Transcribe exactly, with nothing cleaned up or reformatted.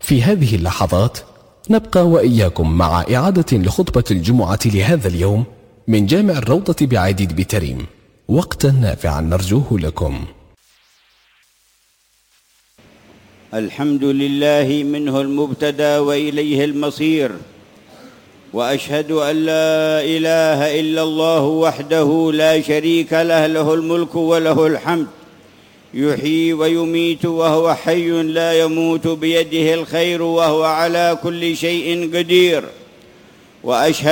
في هذه اللحظات نبقى وإياكم مع إعادة لخطبة الجمعة لهذا اليوم من جامع الروضة بعديد بتريم، وقتا نافعا نرجوه لكم. الحمد لله منه المبتدأ وإليه المصير، وأشهد أن لا إله إلا الله وحده لا شريك له، له الملك وله الحمد، يحيي ويميت وهو حي لا يموت، بيده الخير وهو على كل شيء قدير. وأشهد